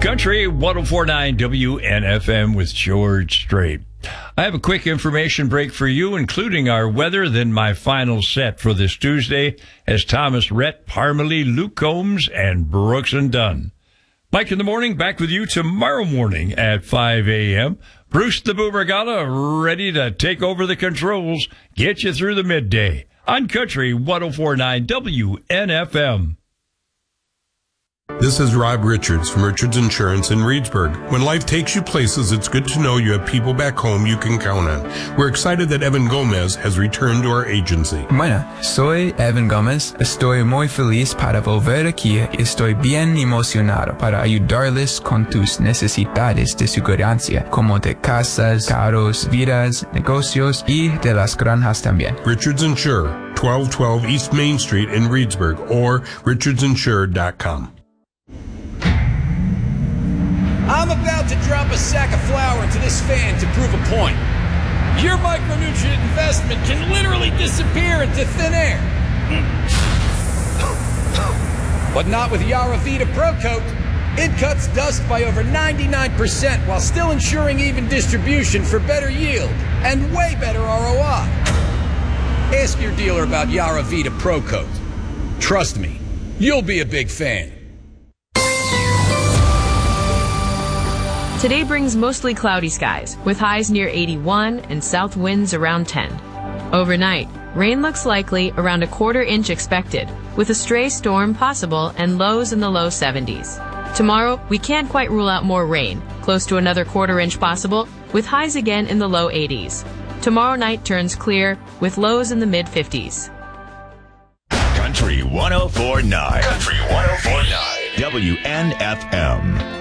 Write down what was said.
Country 104.9 WNFM with George Strait. I have a quick information break for you, including our weather, then my final set for this Tuesday as Thomas Rhett, Parmalee, Luke Combs, and Brooks and Dunn. Mike in the morning, back with you tomorrow morning at 5 a.m. Bruce the Boomer Gala, ready to take over the controls, get you through the midday on Country 104.9 WNFM. This is Rob Richards from Richards Insurance in Reedsburg. When life takes you places, it's good to know you have people back home you can count on. We're excited that Evan Gomez has returned to our agency. Bueno, soy Evan Gomez. Estoy muy feliz para volver aquí. Estoy bien emocionado para ayudarles con tus necesidades de seguridad, como de casas, carros, vidas, negocios y de las granjas también. Richards Insure, 1212 East Main Street in Reedsburg, or richardsinsure.com. I'm about to drop a sack of flour into this fan to prove a point. Your micronutrient investment can literally disappear into thin air. But not with Yaravita Pro Coat. It cuts dust by over 99% while still ensuring even distribution for better yield and way better ROI. Ask your dealer about Yaravita Pro Coat. Trust me, you'll be a big fan. Today brings mostly cloudy skies, with highs near 81 and south winds around 10. Overnight, rain looks likely, around a quarter-inch expected, with a stray storm possible and lows in the low 70s. Tomorrow, we can't quite rule out more rain, close to another quarter-inch possible, with highs again in the low 80s. Tomorrow night turns clear, with lows in the mid-50s. Country 104.9. Country 104.9. WNFM.